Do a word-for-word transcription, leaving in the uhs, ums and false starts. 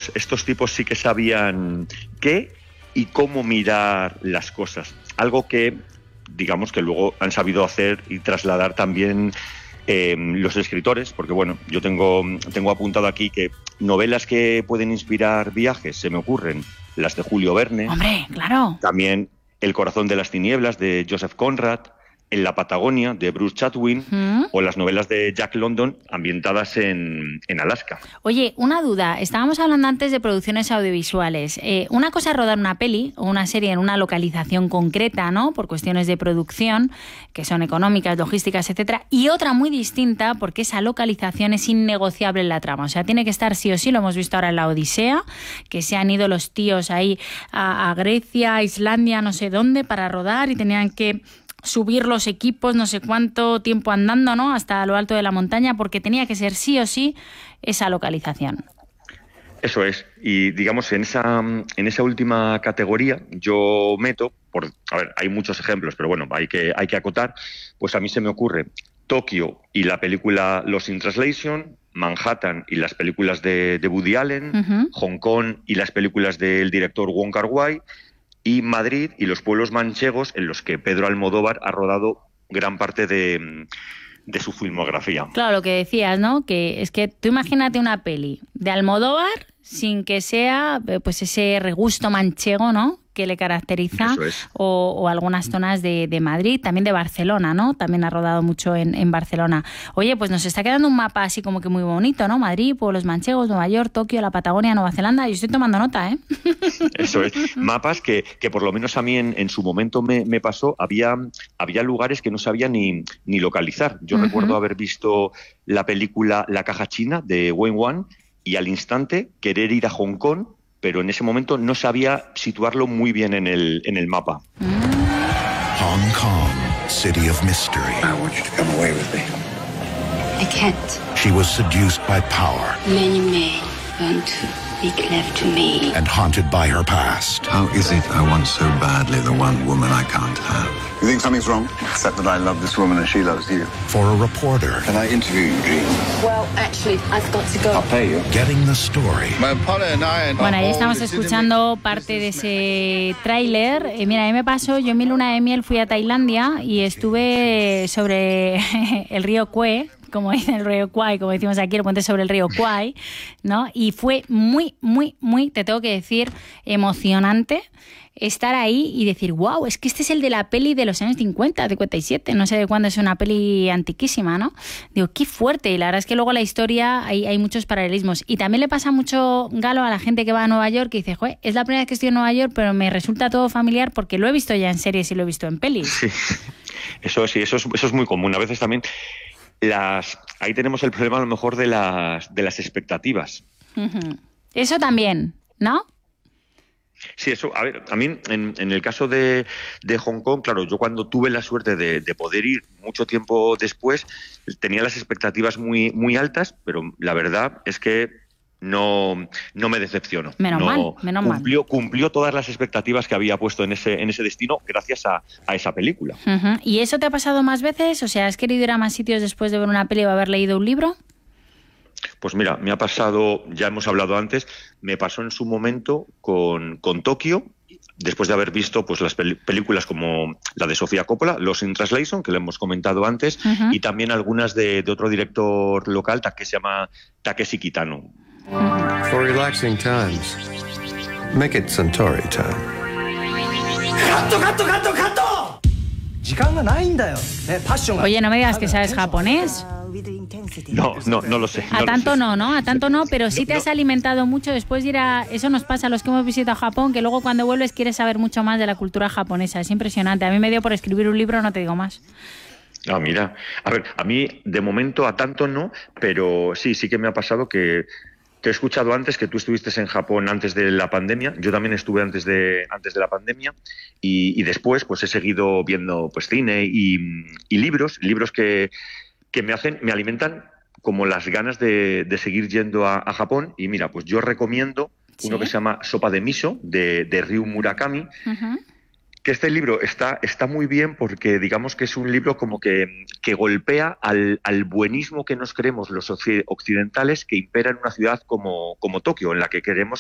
estos, estos tipos sí que sabían qué y cómo mirar las cosas. Algo que, digamos, que luego han sabido hacer y trasladar también eh, los escritores, porque bueno, yo tengo, tengo apuntado aquí que novelas que pueden inspirar viajes, se me ocurren las de Julio Verne. Hombre, claro. También El corazón de las tinieblas de Joseph Conrad, En la Patagonia de Bruce Chatwin, ¿Mm? o las novelas de Jack London ambientadas en, en Alaska. Oye, una duda. Estábamos hablando antes de producciones audiovisuales. Eh, una cosa es rodar una peli o una serie en una localización concreta, ¿no? Por cuestiones de producción, que son económicas, logísticas, etcétera. Y otra muy distinta, porque esa localización es innegociable en la trama. O sea, tiene que estar sí o sí, lo hemos visto ahora en La Odisea, que se han ido los tíos ahí a, a Grecia, a Islandia, no sé dónde, para rodar y tenían que subir los equipos no sé cuánto tiempo andando, ¿no? Hasta lo alto de la montaña, porque tenía que ser sí o sí esa localización. Eso es. Y digamos, en esa, en esa última categoría yo meto, por, a ver, hay muchos ejemplos, pero bueno, hay que, hay que acotar, pues a mí se me ocurre Tokio y la película Lost in Translation, Manhattan y las películas de, de Woody Allen, uh-huh. Hong Kong y las películas del director Wong Kar-wai, y Madrid y los pueblos manchegos en los que Pedro Almodóvar ha rodado gran parte de, de su filmografía. Claro, lo que decías, ¿no? Que es que tú imagínate una peli de Almodóvar sin que sea pues ese regusto manchego, ¿no?, que le caracteriza, o, o algunas zonas de, de Madrid, también de Barcelona, ¿no? También ha rodado mucho en, en Barcelona. Oye, pues nos está quedando un mapa así como que muy bonito, ¿no? Madrid, pueblos manchegos, Nueva York, Tokio, la Patagonia, Nueva Zelanda. Yo estoy tomando nota, ¿eh? Eso es. Mapas que, que por lo menos a mí en, en su momento me, me pasó. Había, había lugares que no sabía ni, ni localizar. Yo uh-huh. recuerdo haber visto la película La caja china de Wayne Wan y al instante querer ir a Hong Kong, pero en ese momento no sabía situarlo muy bien en el, en el mapa. Hong Kong, city of mystery. I want you to come away with me. I can't. She was seduced by power. Many men want to be clever to me. And haunted by her past. How is it I want so badly the one woman I can't have? You think something's wrong? Except that I love this woman and she loves you. For a reporter. Can I interview you, Jean? Well, actually, I've got to go. I'll pay you. Getting the story. Bueno, ahí estamos escuchando parte de ese tráiler. Eh, mira, a mí me pasó, yo en mi luna de miel fui a Tailandia y estuve sobre el río Kue, como dice el río Kwai, como decimos aquí, el puente sobre el río Kwai, ¿no? Y fue muy, muy, muy, te tengo que decir, emocionante estar ahí y decir, wow, es que este es el de la peli de los años cincuenta, cincuenta y siete, no sé de cuándo, es una peli antiquísima, ¿no? Digo, qué fuerte. Y la verdad es que luego la historia, hay, hay muchos paralelismos. Y también le pasa mucho, Galo, a la gente que va a Nueva York y dice, joder, es la primera vez que estoy en Nueva York, pero me resulta todo familiar porque lo he visto ya en series y lo he visto en pelis. Sí, eso sí, eso es, eso es muy común. A veces también las ahí tenemos el problema a lo mejor de las, de las expectativas. Uh-huh. Eso también, ¿no? Sí, eso, a ver, a mí en, en el caso de, de Hong Kong, claro, yo cuando tuve la suerte de, de poder ir mucho tiempo después, tenía las expectativas muy, muy altas, pero la verdad es que no, no me decepcionó. Menos no, mal, menos cumplió, mal. Cumplió todas las expectativas que había puesto en ese, en ese destino gracias a, a esa película. Uh-huh. ¿Y eso te ha pasado más veces? O sea, ¿has querido ir a más sitios después de ver una peli o haber leído un libro? Pues mira, me ha pasado, ya hemos hablado antes, me pasó en su momento con, con Tokio, después de haber visto pues las pel- películas como la de Sofía Coppola, Lost in Translation, que lo hemos comentado antes, uh-huh. y también algunas de, de otro director local que se llama Takeshi Kitano. Uh-huh. For relaxing times, make it Suntory time. ¡Gato, gato, gato, gato! Oye, no me digas que sabes japonés. No, no, no lo sé. A no tanto sé. no, ¿no? A tanto no, pero sí no, te has no. alimentado mucho después de ir a... Eso nos pasa a los que hemos visitado Japón, que luego cuando vuelves quieres saber mucho más de la cultura japonesa. Es impresionante. A mí me dio por escribir un libro, no te digo más. Ah, mira. A ver, a mí de momento a tanto no, pero sí, sí que me ha pasado que... Te he escuchado antes que tú estuviste en Japón antes de la pandemia. Yo también estuve antes de antes de la pandemia y, y después pues he seguido viendo pues cine y, y libros, libros que, que me hacen, me alimentan como las ganas de, de seguir yendo a, a Japón. Y mira, pues yo recomiendo ¿Sí? uno que se llama Sopa de Miso de, de Ryu Murakami. Uh-huh. Que este libro está, está muy bien porque digamos que es un libro como que, que golpea al, al buenismo que nos creemos los occidentales que impera en una ciudad como, como Tokio, en la que queremos